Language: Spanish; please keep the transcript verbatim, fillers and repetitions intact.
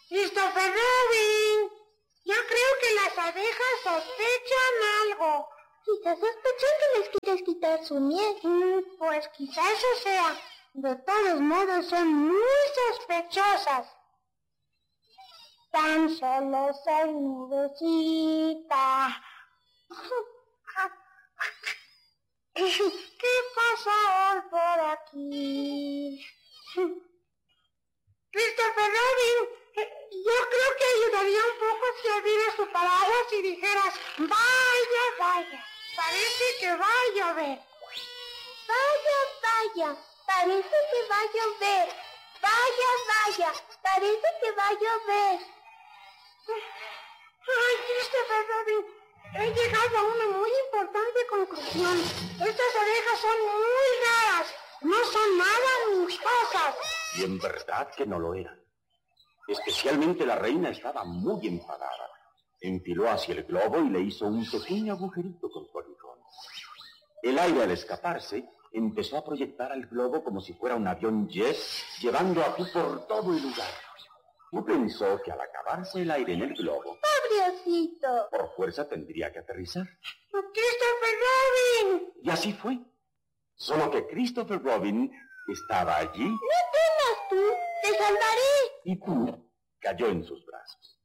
Christopher Robin, yo creo que las abejas sospechan algo. Quizás sospechan que les quieres quitar su miel. Mm, pues quizá eso sea. De todos modos son muy sospechosas. Tan solo soy nubecita. ¿Qué pasa hoy por aquí? Christopher Robin, yo creo que ayudaría un poco si abrieras tu paraguas y dijeras, vaya, vaya, parece que va a llover. Vaya, vaya, parece que va a llover. Vaya, vaya, parece que va a llover. Ay, Christopher Robin, he llegado a una muy importante conclusión. Estas abejas son muy raras, no son nada amistosas. Y en verdad que no lo eran. Especialmente la reina estaba muy enfadada. Enfiló hacia el globo y le hizo un pequeño agujerito con su aguijón. El aire, al escaparse, empezó a proyectar al globo como si fuera un avión jet, llevando a Pu por todo el lugar. Pu pensó que al acabarse el aire en el globo, ¡Pobrecito! por fuerza tendría que aterrizar. ¡Christopher Robin! Y así fue. Solo que Christopher Robin estaba allí. No temas tú, te salvaré. Y Pu cayó en sus brazos.